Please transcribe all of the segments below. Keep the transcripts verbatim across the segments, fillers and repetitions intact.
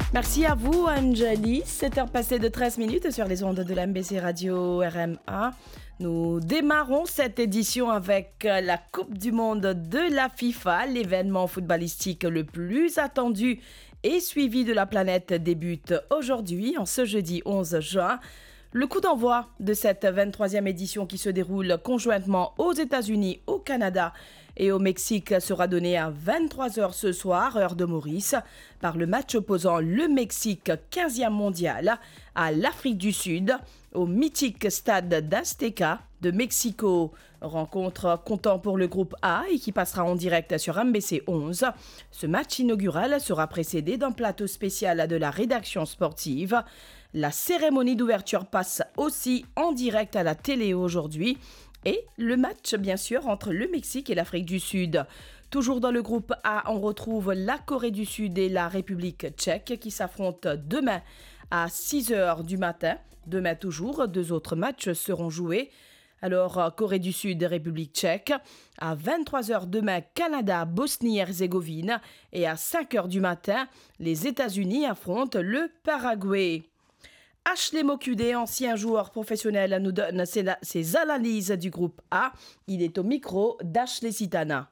Merci à vous, Anjali. sept heures passées de treize minutes sur les ondes de la M B C Radio R M A. Nous démarrons cette édition avec la Coupe du Monde de la FIFA. L'événement footballistique le plus attendu et suivi de la planète débute aujourd'hui, en ce jeudi onze juin. Le coup d'envoi de cette vingt-troisième édition qui se déroule conjointement aux États-Unis, au Canada et au Mexique sera donné à vingt-trois heures ce soir, heure de Maurice, par le match opposant le Mexique, quinzième mondial, à l'Afrique du Sud, au mythique stade d'Azteca de Mexico. Rencontre comptant pour le groupe A et qui passera en direct sur M B C onze. Ce match inaugural sera précédé d'un plateau spécial de la rédaction sportive. La cérémonie d'ouverture passe aussi en direct à la télé aujourd'hui. Et le match, bien sûr, entre le Mexique et l'Afrique du Sud. Toujours dans le groupe A, on retrouve la Corée du Sud et la République tchèque qui s'affrontent demain à six heures du matin. Demain toujours, deux autres matchs seront joués. Alors, Corée du Sud et République tchèque. À vingt-trois heures demain, Canada, Bosnie-Herzégovine. Et à cinq heures du matin, les États-Unis affrontent le Paraguay. Ashley Mokude, ancien joueur professionnel, nous donne ses, ses analyses du groupe A. Il est au micro d'Ashley Sitana.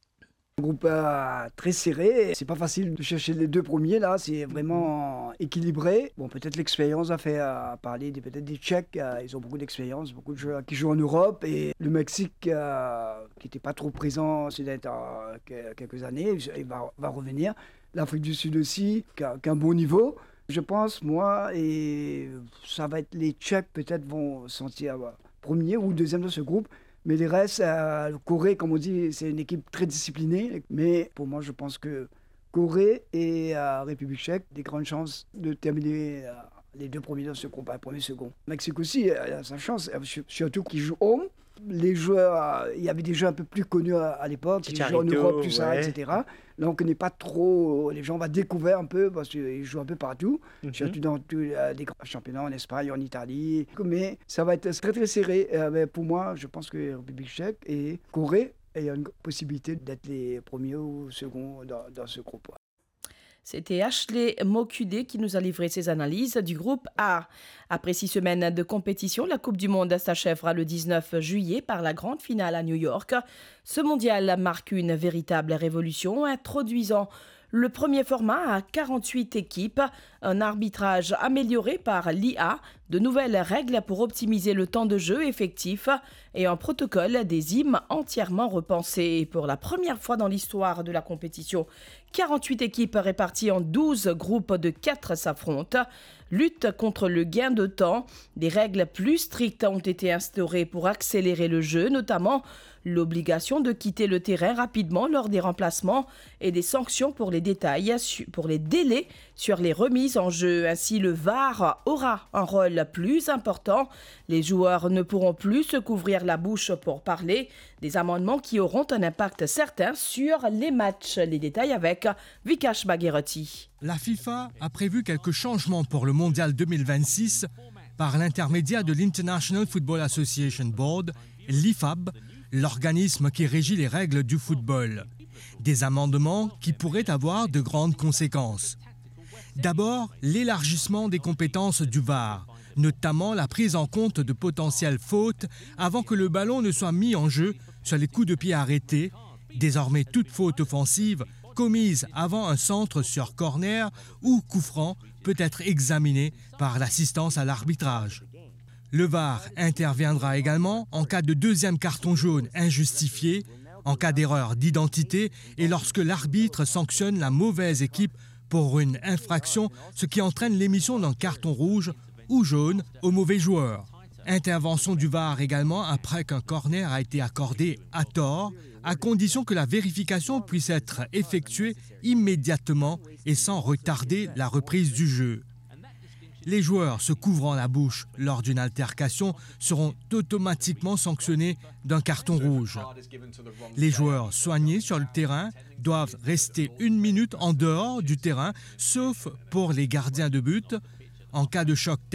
Un groupe euh, très serré, c'est pas facile de chercher les deux premiers là, c'est vraiment équilibré. Bon, peut-être l'expérience a fait euh, parler des, peut-être des Tchèques, euh, ils ont beaucoup d'expérience, beaucoup de joueurs qui jouent en Europe, et le Mexique euh, qui n'était pas trop présent ces dernières euh, quelques années, il va, va revenir. L'Afrique du Sud aussi, qui a, qui a un bon niveau. Je pense, moi, et ça va être les Tchèques peut-être vont sentir euh, premier ou deuxième de ce groupe. Mais les restes, euh, Corée, comme on dit, c'est une équipe très disciplinée. Mais pour moi, je pense que Corée et euh, République tchèque, des grandes chances de terminer euh, les deux premiers dans ce groupe, un premier, second. Mexique aussi a sa chance, surtout qu'ils jouent home. Les joueurs, il y avait des joueurs un peu plus connus à, à l'époque, qui jouent en Europe, tout ça, ouais. et cetera. Là, on ne connaît pas trop, les gens vont découvrir un peu parce qu'ils jouent un peu partout, mm-hmm. surtout dans tous euh, les grands championnats en Espagne, en Italie. Mais ça va être très très serré. Euh, mais pour moi, je pense que République tchèque et Corée, il y a une possibilité d'être les premiers ou seconds dans, dans ce groupe. C'était Ashley Mokude qui nous a livré ses analyses du groupe A. Après six semaines de compétition, la Coupe du Monde s'achèvera le dix-neuf juillet par la grande finale à New York. Ce mondial marque une véritable révolution, introduisant le premier format à quarante-huit équipes, un arbitrage amélioré par l'I A, de nouvelles règles pour optimiser le temps de jeu effectif et un protocole des hymnes entièrement repensé. Pour la première fois dans l'histoire de la compétition, quarante-huit équipes réparties en douze groupes de quatre s'affrontent. Lutte contre le gain de temps. Des règles plus strictes ont été instaurées pour accélérer le jeu, notamment l'obligation de quitter le terrain rapidement lors des remplacements et des sanctions pour les détails, pour les délais sur les remises en jeu. Ainsi, le V A R aura un rôle plus important. Les joueurs ne pourront plus se couvrir la bouche pour parler. Des amendements qui auront un impact certain sur les matchs. Les détails avec Vikash Bagherati. La FIFA a prévu quelques changements pour le Mondial deux mille vingt-six par l'intermédiaire de l'International Football Association Board, l'I F A B, l'organisme qui régit les règles du football. Des amendements qui pourraient avoir de grandes conséquences. D'abord, l'élargissement des compétences du V A R, notamment la prise en compte de potentielles fautes avant que le ballon ne soit mis en jeu sur les coups de pied arrêtés. Désormais, toute faute offensive commise avant un centre sur corner ou coup franc peut être examinée par l'assistance à l'arbitrage. Le V A R interviendra également en cas de deuxième carton jaune injustifié, en cas d'erreur d'identité et lorsque l'arbitre sanctionne la mauvaise équipe pour une infraction, ce qui entraîne l'émission d'un carton rouge ou jaune au mauvais joueur. Intervention du V A R également après qu'un corner a été accordé à tort, à condition que la vérification puisse être effectuée immédiatement et sans retarder la reprise du jeu. Les joueurs se couvrant la bouche lors d'une altercation seront automatiquement sanctionnés d'un carton rouge. Les joueurs soignés sur le terrain doivent rester une minute en dehors du terrain, sauf pour les gardiens de but. En cas de choc